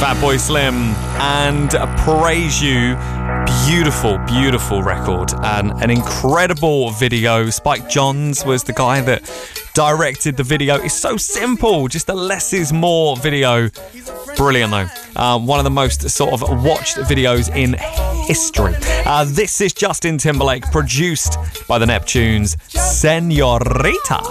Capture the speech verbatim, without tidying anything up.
Fatboy Slim and Praise You. Beautiful, beautiful record and an incredible video. Spike Jonze was the guy that directed the video. It's so simple, just a less is more video. Brilliant though. Um, one of the most sort of watched videos in history. Uh, this is Justin Timberlake, produced by the Neptunes. Senorita.